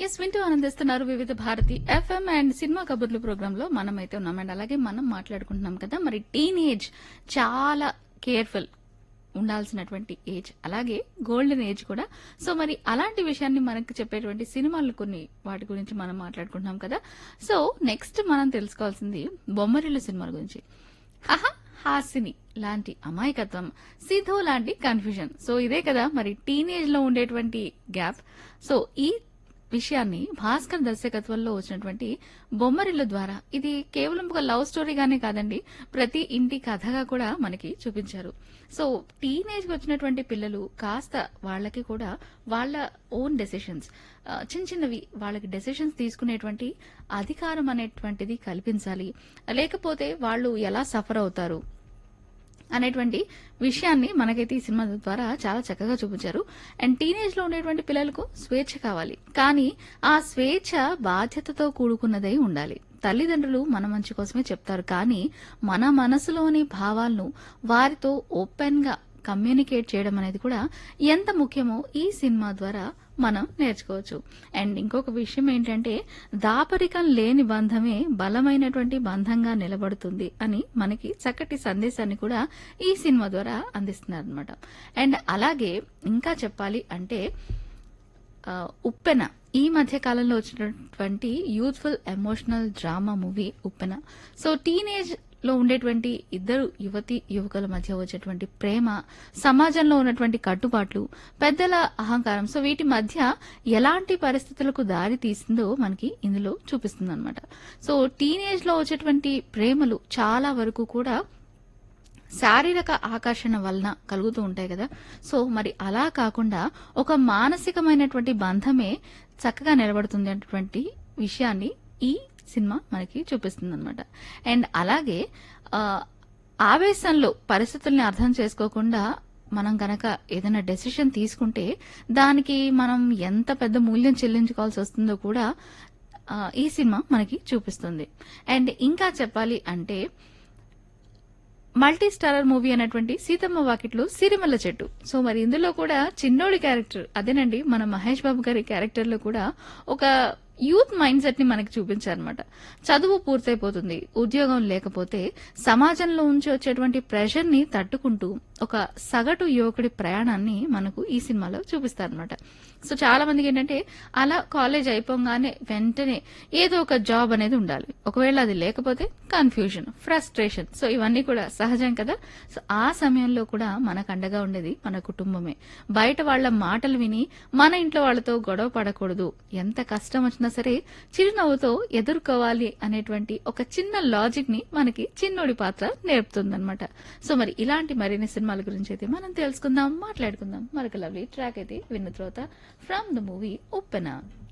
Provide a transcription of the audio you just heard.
Yes వింటూ ఆనందిస్తున్నారు వివిధ భారతి ఎఫ్ఎం అండ్ సినిమా కబుర్లు ప్రోగ్రామ్ లో మనమైతే ఉన్నాం. అండ్ అలాగే మనం మాట్లాడుకుంటున్నాం కదా, మరి టీనేజ్ చాలా కేర్ఫుల్ ఉండాల్సినటువంటి ఏజ్, అలాగే గోల్డెన్ ఏజ్ కూడా. సో మరి అలాంటి విషయాన్ని మనకు చెప్పేటువంటి సినిమాలు కొన్ని వాటి గురించి మనం మాట్లాడుకుంటున్నాం కదా. సో నెక్స్ట్ మనం తెలుసుకోవాల్సింది బొమ్మరిల్లు సినిమాల గురించి. ఆహా, హాసిని లాంటి అమాయకత్వం, సిద్ధు లాంటి కన్ఫ్యూజన్. సో ఇదే కదా మరి టీనేజ్ లో ఉండేటువంటి గ్యాప్. సో ఈ విషయాన్ని భాస్కర్ దర్శకత్వంలో వచ్చినటువంటి బొమ్మరిల్లు ద్వారా ఇది కేవలం ఒక లవ్ స్టోరీగానే కాదండి, ప్రతి ఇంటి కథగా కూడా మనకి చూపించారు. సో టీనేజ్ కి వచ్చినటువంటి పిల్లలు కాస్త వాళ్ళకి కూడా వాళ్ళ ఓన్ డెసిషన్స్, చిన్న చిన్నవి వాళ్ళకి డెసిషన్స్ తీసుకునేటువంటి అధికారం అనేటువంటిది కల్పించాలి. లేకపోతే వాళ్ళు ఎలా సఫర్ అవుతారు అనేటువంటి విషయాన్ని మనకైతే ఈ సినిమా ద్వారా చాలా చక్కగా చూపించారు. అండ్ టీనేజ్ లో ఉండేటువంటి పిల్లలకు స్వేచ్ఛ కావాలి, కానీ ఆ స్వేచ్ఛ బాధ్యతతో కూడుకున్నదై ఉండాలి. తల్లిదండ్రులు మన మంచి కోసమే చెప్తారు, కానీ మన మనసులోని భావాలను వారితో ఓపెన్ గా కమ్యూనికేట్ చేయడం అనేది కూడా ఎంత ముఖ్యమో ఈ సినిమా ద్వారా మనం నేర్చుకోవచ్చు. అండ్ ఇంకొక విషయం ఏంటంటే, దాపరికం లేని బంధమే బలమైనటువంటి బంధంగా నిలబడుతుంది అని మనకి చక్కటి సందేశాన్ని కూడా ఈ సినిమా ద్వారా అందిస్తున్నారు అనమాట. అండ్ అలాగే ఇంకా చెప్పాలి అంటే ఉప్పెన ఈ మధ్య కాలంలో వచ్చినటువంటి యూత్ఫుల్ ఎమోషనల్ డ్రామా మూవీ ఉప్పెన. సో టీనేజ్ లో ఉండేటువంటి ఇద్దరు యువతి యువకుల మధ్య వచ్చేటువంటి ప్రేమ, సమాజంలో ఉన్నటువంటి కట్టుబాట్లు, పెద్దల అహంకారం, సో వీటి మధ్య ఎలాంటి పరిస్థితులకు దారి తీసిందో మనకి ఇందులో చూపిస్తుంది అనమాట. సో టీనేజ్ లో వచ్చేటువంటి ప్రేమలు చాలా వరకు కూడా శారీరక ఆకర్షణ వలన కలుగుతూ ఉంటాయి కదా. సో మరి అలా కాకుండా ఒక మానసికమైనటువంటి బంధమే చక్కగా నిలబడుతుంది అనేటువంటి విషయాన్ని ఈ సినిమా మనకి చూపిస్తుంది అనమాట. అండ్ అలాగే ఆవేశంలో పరిస్థితుల్ని అర్థం చేసుకోకుండా మనం గనక ఏదైనా డెసిషన్ తీసుకుంటే దానికి మనం ఎంత పెద్ద మూల్యం చెల్లించుకోవాల్సి వస్తుందో కూడా ఈ సినిమా మనకి చూపిస్తుంది. అండ్ ఇంకా చెప్పాలి అంటే మల్టీ స్టారర్ మూవీ అనేటువంటి సీతమ్మ వాకిట్లో సిరిమల్ల చెట్టు. సో మరి ఇందులో కూడా చిన్నోడి క్యారెక్టర్, అదేనండి మన మహేష్ బాబు గారి క్యారెక్టర్ లో కూడా ఒక యూత్ మైండ్ సెట్ ని మనకి చూపించారనమాట. చదువు పూర్తయిపోతుంది, ఉద్యోగం లేకపోతే సమాజంలో ఉంచి వచ్చేటువంటి ప్రెషర్ ని తట్టుకుంటూ ఒక సగటు యువకుడి ప్రయాణాన్ని మనకు ఈ సినిమాలో చూపిస్తారనమాట. సో చాలా మందికి ఏంటంటే అలా కాలేజ్ అయిపోగానే వెంటనే ఏదో ఒక జాబ్ అనేది ఉండాలి, ఒకవేళ అది లేకపోతే కన్ఫ్యూజన్, ఫ్రస్ట్రేషన్. సో ఇవన్నీ కూడా సహజం కదా. సో ఆ సమయంలో కూడా మనకు అండగా ఉండేది మన కుటుంబమే. బయట వాళ్ల మాటలు విని మన ఇంట్లో వాళ్లతో గొడవ పడకూడదు, ఎంత కష్టం వచ్చినా సరే చిరునవ్వుతో ఎదుర్కోవాలి అనేటువంటి ఒక చిన్న లాజిక్ ని మనకి చిన్నోడి పాత్ర నేర్పుతుందన్నమాట. సో మరి ఇలాంటి మరిన్ని సినిమాల గురించి అయితే మనం తెలుసుకుందాం, మాట్లాడుకుందాం. మరొక లవ్లీ ట్రాక్ అయితే విన్న తర్వాత ఫ్రమ్ ద మూవీ ఉప్పెన.